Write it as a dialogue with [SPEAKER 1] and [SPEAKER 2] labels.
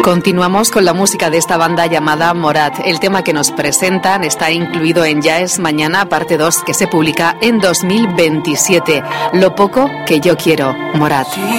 [SPEAKER 1] Continuamos con la música de esta banda llamada Morat. El tema que nos presentan está incluido en Ya es Mañana, parte 2, que se publica en 2027. Lo poco que yo quiero, Morat.